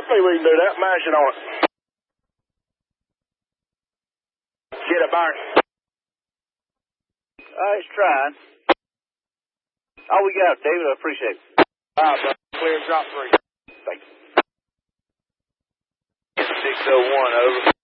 think we can do that. Mash it on it. Get it, Byron. He's trying. All we got, David. I appreciate it. All right, bro. Clear drop 3. Thank you. 601, over.